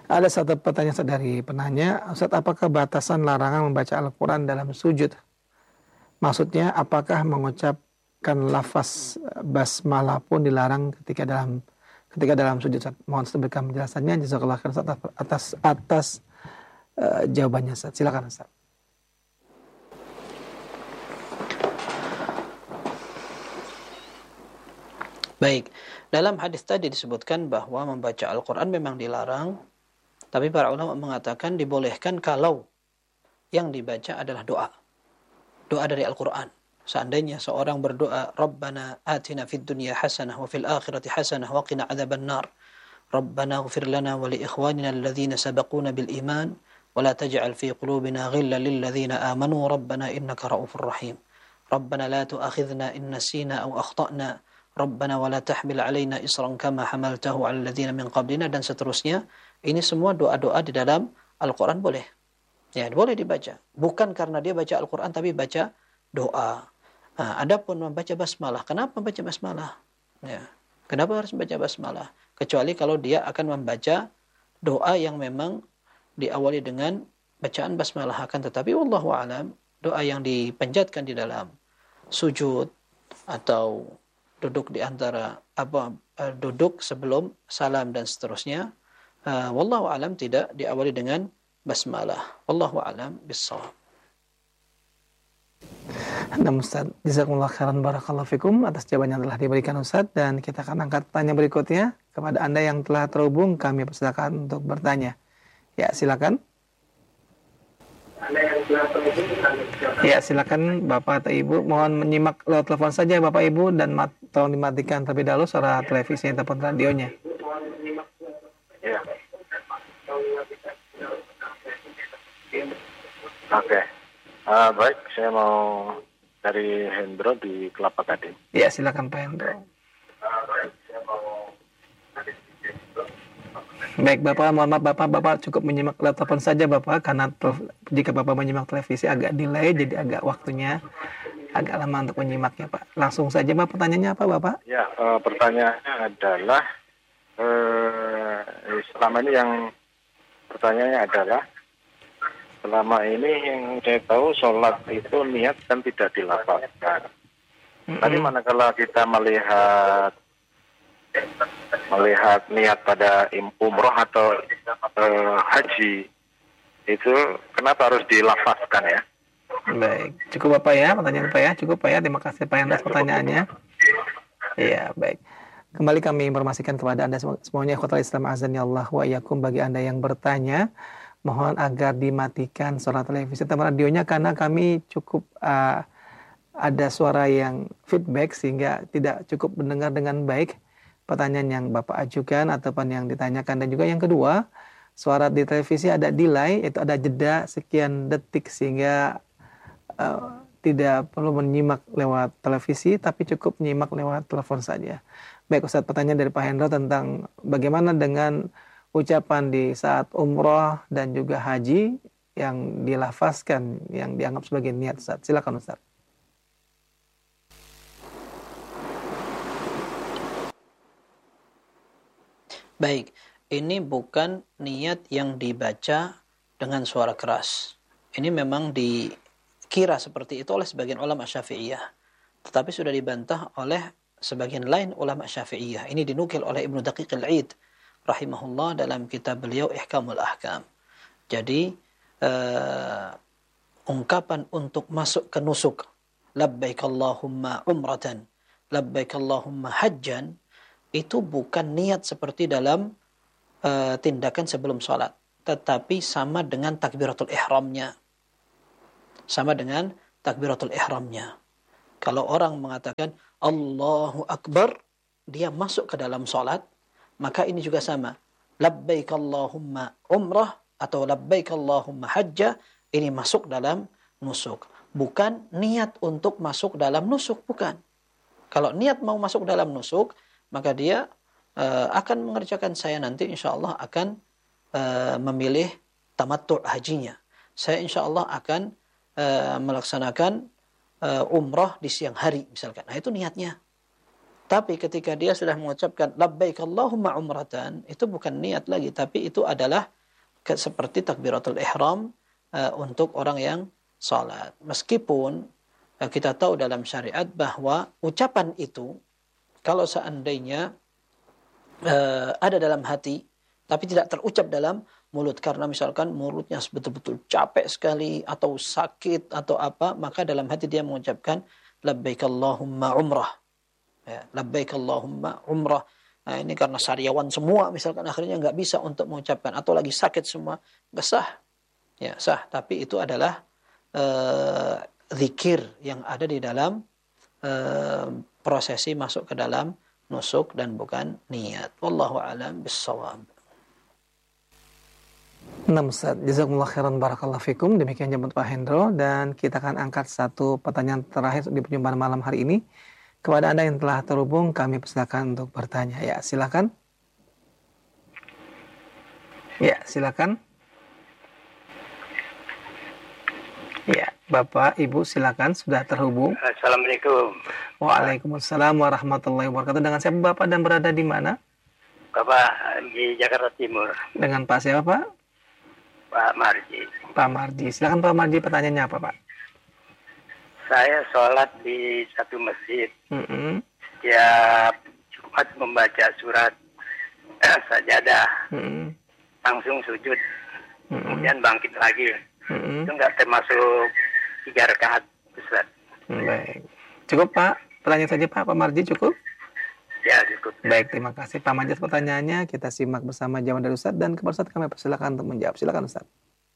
Ada satu pertanyaan Ustaz dari penanya, Ustaz, apakah batasan larangan membaca Al-Quran dalam sujud? Maksudnya, apakah mengucapkan lafaz basmalah pun dilarang ketika dalam sujud? Ustaz, mohon Ustaz berikan penjelasannya. Jazakallah khairan Ustaz atas jawabannya Ustaz. Silakan Ustaz. Baik, dalam hadis tadi disebutkan bahwa membaca Al-Quran memang dilarang, tapi para ulama mengatakan dibolehkan kalau yang dibaca adalah doa. Doa dari Al-Quran. Seandainya seorang berdoa, Rabbana atina fid dunya hasanah wa fil akhirati hasanah wa qina adzaban nar. Rabbana ighfir lana wa li ikhwanina alladhina sabaquna bil iman wa la taj'al fi qulubina ghillan lil ladzina amanu rabbana innaka ra'ufur rahim. Rabbana la tu'akhidhna in nasina aw akhtana. Rabbana wa la tahmil alaina isran kama hamaltahu 'alal ladzina min qablina, dan seterusnya. Ini semua doa-doa di dalam Al-Quran boleh. Ya, boleh dibaca. Bukan karena dia baca Al-Quran tapi baca doa. Nah, adapun membaca basmalah, kenapa membaca basmalah? Ya. Kenapa harus membaca basmalah? Kecuali kalau dia akan membaca doa yang memang diawali dengan bacaan basmalah, akan tetapi wallahu alam, doa yang dipanjatkan di dalam sujud atau duduk di antara duduk sebelum salam dan seterusnya, wallahu alam tidak diawali dengan basmalah. Wallahu alam bissawab. Nah Ustaz, jazakumullah khairan barakallahu fikum atas jawaban yang telah diberikan Ustaz, dan kita akan angkat pertanyaan berikutnya kepada Anda yang telah terhubung. Kami persilakan untuk bertanya. Ya, silakan. Ya, silakan Bapak atau Ibu, mohon menyimak lewat telepon saja Bapak Ibu, dan tolong dimatikan terlebih dahulu suara televisi ataupun radionya. Ya. Oke. Baik, saya mau dari Hendro di Kelapa Gading. Ya, silakan Pak Hendro. Baik Bapak, mohon maaf Bapak cukup menyimak lewat telepon saja Bapak, karena jika Bapak menyimak televisi agak delay, jadi agak waktunya agak lama untuk menyimaknya Pak. Langsung saja Pak, pertanyaannya apa Bapak? Ya, pertanyaannya adalah selama ini yang saya tahu sholat itu niat kan tidak dilafazkan. Tapi manakala kita melihat niat pada umroh atau haji, itu kenapa harus dilafazkan ya? Baik, cukup Bapak ya pertanyaan Pak ya, cukup Pak ya, terima kasih Pak atas pertanyaannya. Iya, baik. Kembali kami informasikan kepada Anda semuanya, ikhwatal Islam azani Allah wa iyyakum, bagi Anda yang bertanya, mohon agar dimatikan suara televisi atau radionya, karena kami cukup ada suara yang feedback sehingga tidak cukup mendengar dengan baik pertanyaan yang Bapak ajukan ataupun yang ditanyakan. Dan juga yang kedua, suara di televisi ada delay, itu ada jeda sekian detik, sehingga tidak perlu menyimak lewat televisi, tapi cukup menyimak lewat telepon saja. Baik Ustaz, pertanyaan dari Pak Hendro tentang bagaimana dengan ucapan di saat umroh dan juga haji yang dilafazkan, yang dianggap sebagai niat Ustaz. Silakan Ustaz. Baik, ini bukan niat yang dibaca dengan suara keras. Ini memang dikira seperti itu oleh sebagian ulama Syafi'iyah, tetapi sudah dibantah oleh sebagian lain ulama Syafi'iyah. Ini dinukil oleh Ibnu Daqiq al-Id rahimahullah dalam kitab beliau Ihkamul Ahkam. Jadi ungkapan untuk masuk ke nusuk, labbaik Allahumma umratan, labbaik Allahumma hajjan, itu bukan niat seperti dalam tindakan sebelum sholat, tetapi sama dengan takbiratul ihramnya. Sama dengan takbiratul ihramnya. Kalau orang mengatakan Allahu Akbar, dia masuk ke dalam sholat, maka ini juga sama. Labbaik Allahumma umrah atau labbaik Allahumma hajjah, ini masuk dalam nusuk. Bukan niat untuk masuk dalam nusuk, bukan. Kalau niat mau masuk dalam nusuk, maka dia akan mengerjakan, saya nanti insya Allah akan memilih tamattu' hajinya. Saya insya Allah akan melaksanakan umrah di siang hari misalkan. Nah itu niatnya. Tapi ketika dia sudah mengucapkan labbaik Allahumma umratan, itu bukan niat lagi, tapi itu adalah seperti takbiratul ihram untuk orang yang salat. Meskipun kita tahu dalam syariat bahwa ucapan itu kalau seandainya ada dalam hati tapi tidak terucap dalam mulut, karena misalkan mulutnya betul-betul capek sekali atau sakit atau apa, maka dalam hati dia mengucapkan labbaik Allahumma umrah, ya, labbaik Allahumma umrah. Nah, ini karena sariawan semua misalkan akhirnya nggak bisa untuk mengucapkan atau lagi sakit semua, nggak sah, ya sah, tapi itu adalah zikir yang ada di dalam prosesi masuk ke dalam nusuk dan bukan niat. Wallahu a'lam bissawab. Nah, Ustaz, jazakumullah khairan barakallahu fikum. Demikian jawaban Pak Hendro, dan kita akan angkat satu pertanyaan terakhir di perjumpaan malam hari ini. Kepada Anda yang telah terhubung, kami persilakan untuk bertanya. Ya, silakan. Ya, silakan. Ya, Bapak, Ibu, silakan, sudah terhubung. Assalamualaikum. Waalaikumsalam warahmatullahi wabarakatuh. Dengan siapa Bapak dan berada di mana? Bapak di Jakarta Timur. Dengan Pak siapa, Pak? Pak Marji. Pak Marji. Silakan Pak Marji, pertanyaannya apa, Pak? Saya sholat di satu masjid. Mm-mm. Tiap Jumat membaca surat sajadah. Mm-mm. Langsung sujud. Mm-mm. Kemudian bangkit lagi. Mm-mm. Itu nggak termasuk 3 rakaat, Ustaz. Baik. Cukup, Pak? Pertanyaan saja, Pak Marji, cukup? Ya, cukup. Baik, terima kasih Pak Marji pertanyaannya. Kita simak bersama jawaban dari Ustaz, dan kepada Ustaz kami persilakan untuk menjawab. Silakan Ustaz.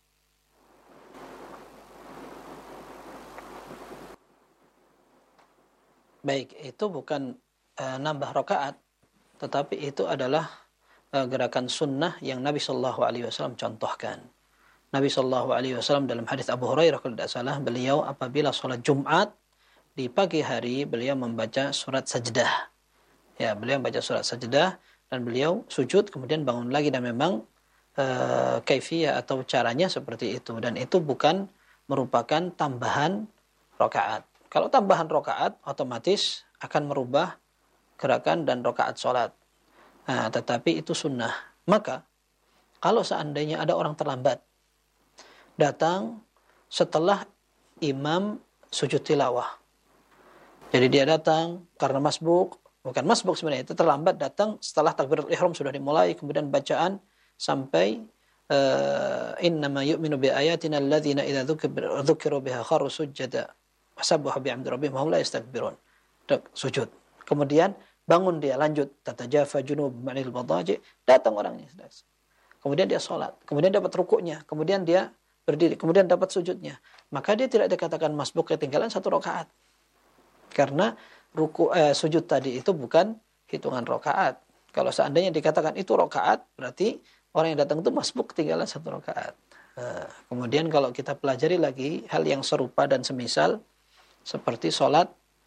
Baik, itu bukan nambah rakaat, tetapi itu adalah gerakan sunnah yang Nabi Shallallahu Alaihi Wasallam contohkan. Nabi Shallallahu Alaihi Wasallam dalam hadis Abu Hurairah kalau tidak salah, beliau apabila sholat Jumat di pagi hari beliau membaca surat sajdah. Ya, beliau membaca surat sajdah dan beliau sujud kemudian bangun lagi, dan memang kaifiyah atau caranya seperti itu, dan itu bukan merupakan tambahan rakaat. Kalau tambahan rakaat otomatis akan merubah gerakan dan rakaat sholat. Nah, tetapi itu sunnah. Maka kalau seandainya ada orang terlambat datang setelah imam sujud tilawah, jadi dia datang karena bukan masbuk sebenarnya, itu terlambat datang setelah takbiratul ihram sudah dimulai, kemudian bacaan sampai innama yu'minu bi ayatina alladzina idza dzukiru biha kharu sujada wasabbahu bihamdi rabbihim wa hum la yastakbirun. Sujud. Kemudian bangun dia, lanjut tatajafa junubuhum 'anil madaji, datang orangnya. Kemudian dia sholat, kemudian dapat rukuknya, kemudian dia berdiri, kemudian dapat sujudnya. Maka dia tidak dikatakan masbuk ketinggalan 1 rakaat. Karena sujud tadi itu bukan hitungan rakaat. Kalau seandainya dikatakan itu rakaat, berarti orang yang datang itu masbuk ketinggalan 1 rakaat. Kemudian kalau kita pelajari lagi hal yang serupa dan semisal seperti sholat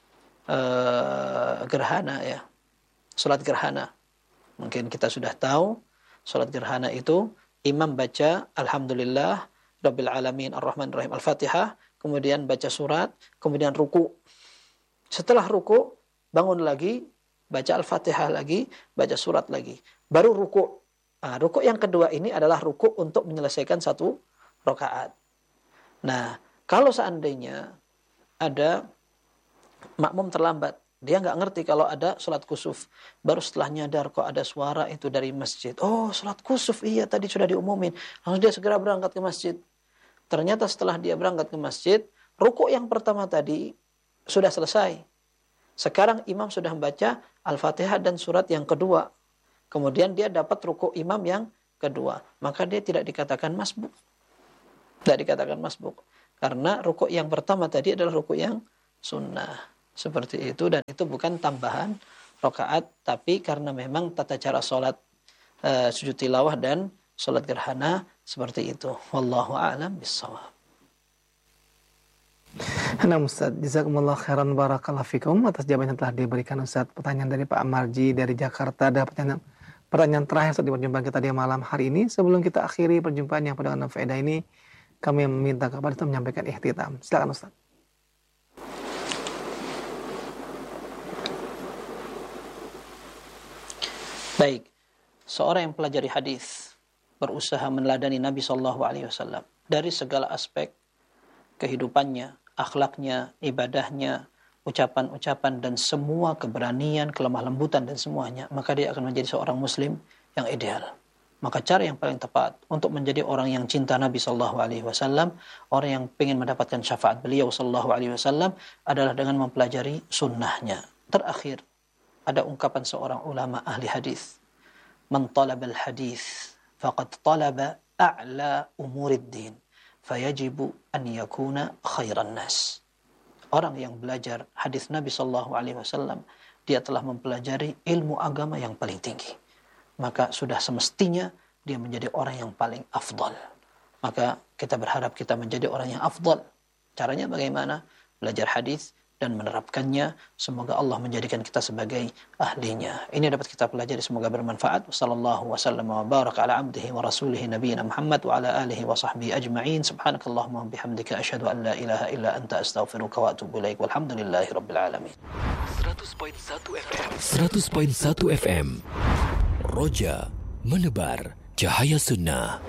gerhana, ya, sholat gerhana. Mungkin kita sudah tahu sholat gerhana itu imam baca Alhamdulillah Rabbil Alamin Ar-Rahman Ar-Rahim Al-Fatihah, kemudian baca surat, kemudian ruku. Setelah ruku, bangun lagi, baca Al-Fatihah lagi, baca surat lagi. Baru ruku. Nah, ruku yang kedua ini adalah ruku untuk menyelesaikan 1 rakaat. Nah, kalau seandainya ada makmum terlambat, dia nggak ngerti kalau ada sholat kusuf, baru setelah nyadar kok ada suara itu dari masjid. Oh, sholat kusuf, iya tadi sudah diumumin. Langsung dia segera berangkat ke masjid. Ternyata setelah dia berangkat ke masjid, ruku yang pertama tadi sudah selesai. Sekarang imam sudah membaca Al-Fatihah dan surat yang kedua. Kemudian dia dapat ruku imam yang kedua. Maka dia tidak dikatakan masbuk. Tidak dikatakan masbuk. Karena ruku yang pertama tadi adalah ruku yang sunnah. Seperti itu, dan itu bukan tambahan rakaat, tapi karena memang tata cara sholat sujud tilawah dan sholat gerhana seperti itu. Wallahu a'lam bishawab. Nah Ustaz, jazakumullah khairan barakallahu fikum atas jawaban yang telah diberikan Ustaz. Pertanyaan dari Pak Marji dari Jakarta. Ada pertanyaan terakhir di perjumpaan kita di malam hari ini. Sebelum kita akhiri perjumpaan yang penuh dengan faedah ini, kami meminta kepada Ustaz menyampaikan ikhtitam. Silakan Ustaz. Baik, seorang yang pelajari hadis berusaha meneladani Nabi SAW dari segala aspek kehidupannya, akhlaknya, ibadahnya, ucapan-ucapan dan semua keberanian, kelemah lembutan dan semuanya, maka dia akan menjadi seorang muslim yang ideal. Maka cara yang paling tepat untuk menjadi orang yang cinta Nabi SAW, orang yang ingin mendapatkan syafaat beliau SAW adalah dengan mempelajari sunnahnya. Terakhir, ada ungkapan seorang ulama ahli hadis, "Man talabal hadis faqad talaba a'la umurid din, fayajibu an yakuna khairan nas." Orang yang belajar hadis Nabi SAW, dia telah mempelajari ilmu agama yang paling tinggi. Maka sudah semestinya dia menjadi orang yang paling afdal. Maka kita berharap kita menjadi orang yang afdal. Caranya bagaimana? Belajar hadis dan menerapkannya. Semoga Allah menjadikan kita sebagai ahlinya. Ini dapat kita pelajari, semoga bermanfaat. Wassallallahu wasallam wa baraka ala abdihi wa rasulihi nabiyina Muhammad wa ala alihi wa sahbihi ajma'in. Subhanakallahumma wa bihamdika asyhadu an la ilaha illa anta astaghfiruka wa atubu ilaik. Walhamdulillahi rabbil alamin. 100.1 FM Roja menebar cahaya sunnah.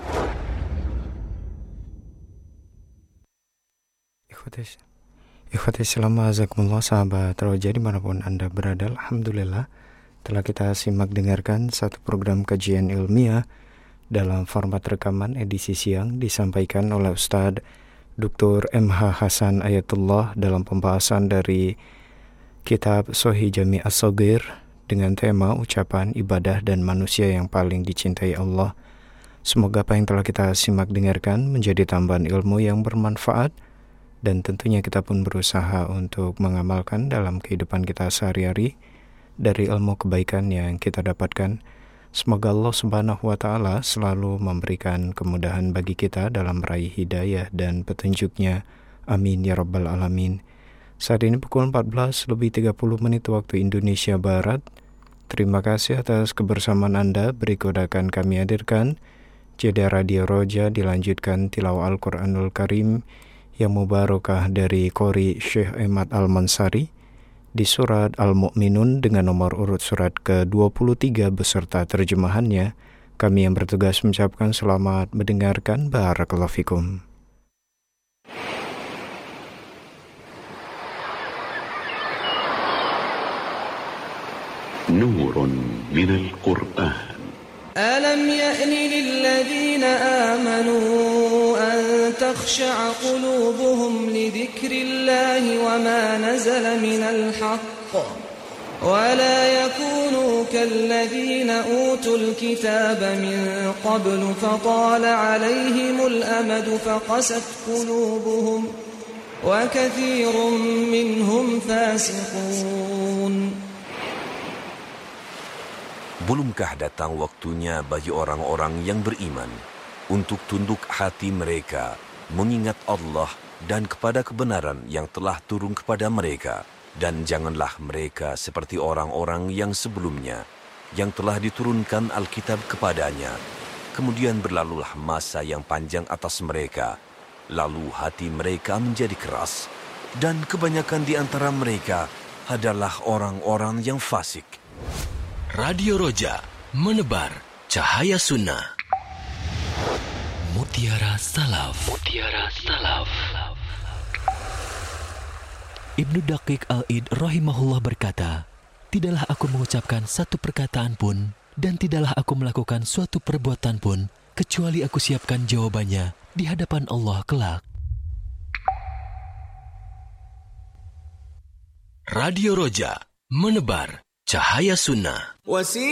Ikhwati Islam, azakumullah, sahabat Roja dimanapun Anda berada. Alhamdulillah telah kita simak dengarkan satu program kajian ilmiah dalam format rekaman edisi siang disampaikan oleh Ustadz Dr. M.H. Hasan Ayatullah dalam pembahasan dari kitab Sahih Jami' As-Shaghir dengan tema ucapan, ibadah, dan manusia yang paling dicintai Allah. Semoga apa yang telah kita simak dengarkan menjadi tambahan ilmu yang bermanfaat, dan tentunya kita pun berusaha untuk mengamalkan dalam kehidupan kita sehari-hari dari ilmu kebaikan yang kita dapatkan. Semoga Allah Subhanahu wa Ta'ala selalu memberikan kemudahan bagi kita dalam meraih hidayah dan petunjuknya. Amin ya rabbal alamin. Saat ini pukul 14:30 waktu Indonesia Barat. Terima kasih atas kebersamaan Anda. Berikut akan kami hadirkan jeda Radio Roja, dilanjutkan tilawah Al-Quranul Karim yang mubarakah dari Qori Syekh Ahmad Al-Mansari di surat Al-Mu'minun dengan nomor urut surat ke-23 beserta terjemahannya. Kami yang bertugas mengucapkan selamat mendengarkan. Barakallahu fikum. Nurun minal Qur'an. ألم يأن للذين آمنوا أن تخشع قلوبهم لذكر الله وما نزل من الحق ولا يكونوا كالذين أوتوا الكتاب من قبل فطال عليهم الأمد فقست قلوبهم وكثير منهم فاسقون. Belumkah datang waktunya bagi orang-orang yang beriman untuk tunduk hati mereka, mengingat Allah dan kepada kebenaran yang telah turun kepada mereka, dan janganlah mereka seperti orang-orang yang sebelumnya, yang telah diturunkan Alkitab kepadanya. Kemudian berlalulah masa yang panjang atas mereka, lalu hati mereka menjadi keras, dan kebanyakan di antara mereka adalah orang-orang yang fasik. Radio Roja menebar cahaya sunnah. Mutiara Salaf. Mutiara Salaf. Ibnu Daqiq Al-Id rahimahullah berkata, tidaklah aku mengucapkan satu perkataan pun dan tidaklah aku melakukan suatu perbuatan pun kecuali aku siapkan jawabannya di hadapan Allah kelak. Radio Roja menebar cahaya sunnah.